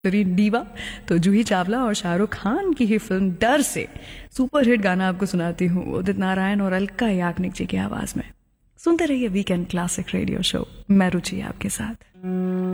Diva तो जूही चावला और शाहरुख खान की ही फिल्म डर से सुपर हिट गाना आपको सुनाती हूँ उदित नारायण और अलका याग्निक जी की आवाज में। सुनते रहिए वीकेंड क्लासिक रेडियो शो, मैं रुचि आपके साथ।